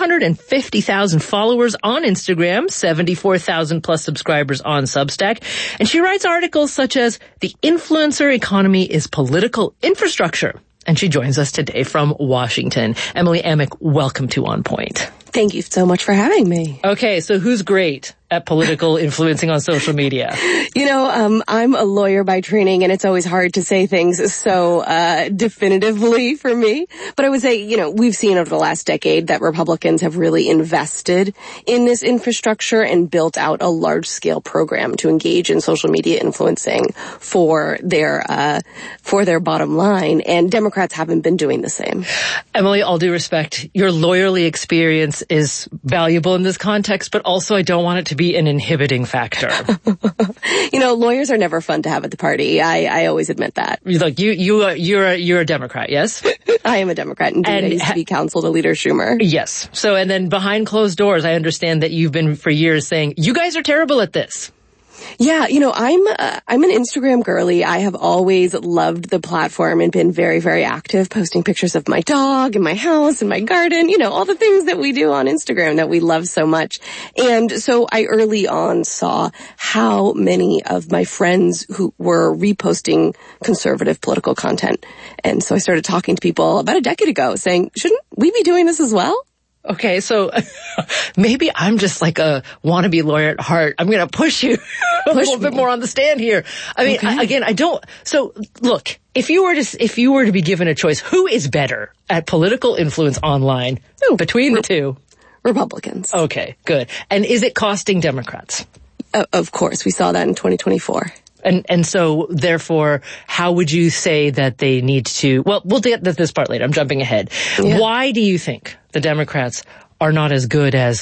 250,000 followers on Instagram, 74,000 plus subscribers on Substack. And she writes articles such as "The Influencer Economy is Political Infrastructure." And she joins us today from Washington. Emily Amick, welcome to On Point. Thank you so much for having me. Okay, so who's great at political influencing on social media? You know, I'm a lawyer by training, and it's always hard to say things so definitively for me. But I would say, you know, we've seen over the last decade that Republicans have really invested in this infrastructure and built out a large-scale program to engage in social media influencing for their bottom line, and Democrats haven't been doing the same. Emily, all due respect, your lawyerly experience is valuable in this context, but also I don't want it to be an inhibiting factor. You know, lawyers are never fun to have at the party. I always admit that. Look, you're a Democrat, yes? I am a Democrat, indeed. I used to be counsel to Leader Schumer. Yes. So, and then behind closed doors, I understand that you've been for years saying, you guys are terrible at this. Yeah, you know, I'm an Instagram girly. I have always loved the platform and been very, very active, posting pictures of my dog and my house and my garden, you know, all the things that we do on Instagram that we love so much. And so I early on saw how many of my friends who were reposting conservative political content. And so I started talking to people about a decade ago saying, shouldn't we be doing this as well? Okay, so maybe I'm just like a wannabe lawyer at heart. I'm going to push you a little bit more on the stand here. I mean, okay. I don't. So look, if you were to be given a choice, who is better at political influence online between the two? Republicans. Okay, good. And is it costing Democrats? Of course, we saw that in 2024. And so, therefore, how would you say that they need to... Well, we'll get to this part later. I'm jumping ahead. Yeah. Why do you think the Democrats are not as good at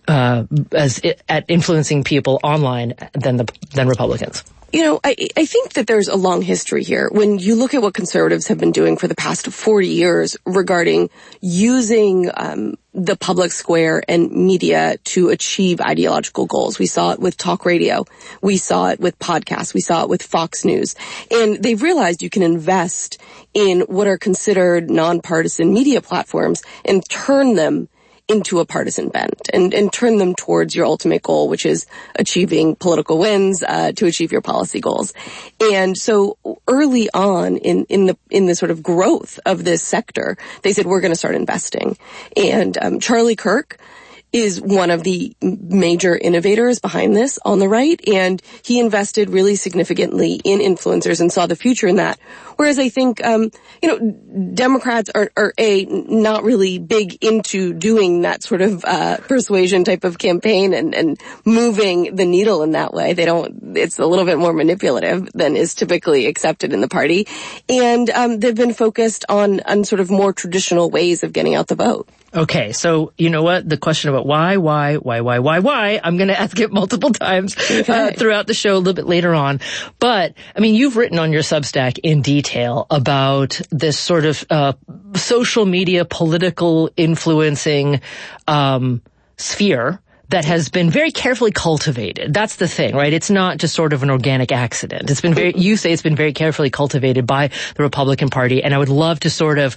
influencing people online than Republicans? You know, I think that there's a long history here. When you look at what conservatives have been doing for the past 40 years regarding using the public square and media to achieve ideological goals. We saw it with talk radio. We saw it with podcasts. We saw it with Fox News. And they've realized you can invest in what are considered nonpartisan media platforms and turn them into a partisan bent and turn them towards your ultimate goal, which is achieving political wins, to achieve your policy goals. And so early on in the sort of growth of this sector, they said, we're going to start investing. And, Charlie Kirk is one of the major innovators behind this on the right, and he invested really significantly in influencers and saw the future in that. Whereas I think, Democrats are not really big into doing that sort of persuasion type of campaign and moving the needle in that way. It's a little bit more manipulative than is typically accepted in the party. And they've been focused on sort of more traditional ways of getting out the vote. Okay, so you know what? The question about why, I'm going to ask it multiple times throughout the show a little bit later on. But, I mean, you've written on your Substack in detail about this sort of social media political influencing sphere that has been very carefully cultivated. That's the thing, right? It's not just sort of an organic accident. You say it's been very carefully cultivated by the Republican Party, and I would love to sort of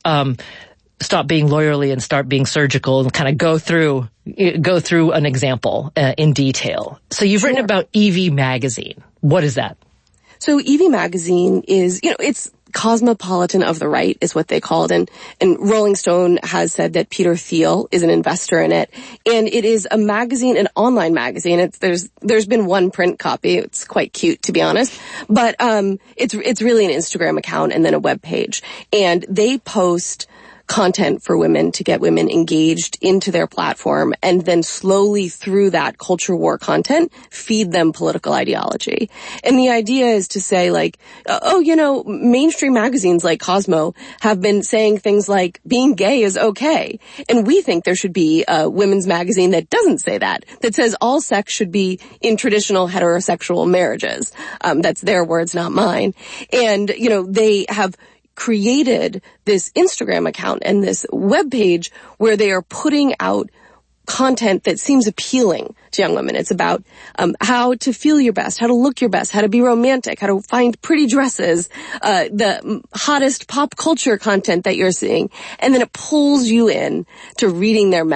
stop being lawyerly and start being surgical and kind of go through an example in detail. So you've written about EV Magazine. What is that? So EV Magazine is, it's cosmopolitan of the right is what they call it. And Rolling Stone has said that Peter Thiel is an investor in it. And it is a magazine, an online magazine. There's been one print copy. It's quite cute, to be honest. But, it's really an Instagram account and then a web page. And they post content for women to get women engaged into their platform, and then slowly through that culture war content, feed them political ideology. And the idea is to say like, mainstream magazines like Cosmo have been saying things like being gay is okay. And we think there should be a women's magazine that doesn't say that says all sex should be in traditional heterosexual marriages. That's their words, not mine. And, they have created this Instagram account and this web page where they are putting out content that seems appealing to young women. It's about how to feel your best, how to look your best, how to be romantic, how to find pretty dresses, the hottest pop culture content that you're seeing. And then it pulls you in to reading their